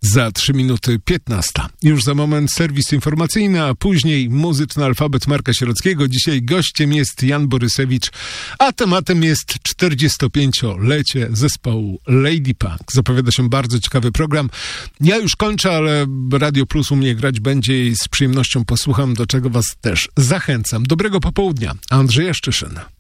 Za 3 minuty 15. Już za moment serwis informacyjny, a później muzyczny alfabet Marka Sierockiego. Dzisiaj gościem jest Jan Borysewicz, a tematem jest 45-lecie zespołu Lady Punk. Zapowiada się bardzo ciekawy program. Ja już kończę, ale Radio Plus u mnie grać będzie i z przyjemnością posłucham, do czego was też zachęcam. Dobrego popołudnia. Andrzej Jaszczyszyn.